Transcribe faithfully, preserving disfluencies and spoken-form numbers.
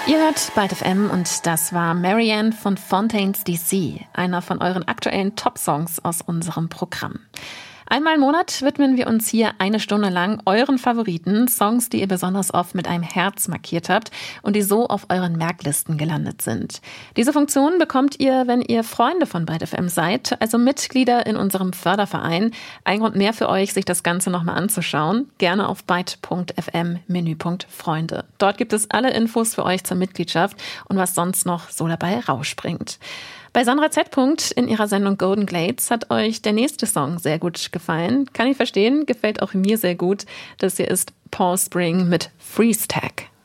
Ihr hört Byte F M und das war Marianne von Fontaines D C, einer von euren aktuellen Top-Songs aus unserem Programm. Einmal im Monat widmen wir uns hier eine Stunde lang euren Favoriten, Songs, die ihr besonders oft mit einem Herz markiert habt und die so auf euren Merklisten gelandet sind. Diese Funktion bekommt ihr, wenn ihr Freunde von Byte F M seid, also Mitglieder in unserem Förderverein. Ein Grund mehr für euch, sich das Ganze nochmal anzuschauen. Gerne auf byte punkt f m Menüpunkt Freunde. Dort gibt es alle Infos für euch zur Mitgliedschaft und was sonst noch so dabei rausspringt. Bei Sandra Z. in ihrer Sendung Golden Glades hat euch der nächste Song sehr gut gefallen. Kann ich verstehen, gefällt auch mir sehr gut. Das hier ist Paul Spring mit Freeze Tag.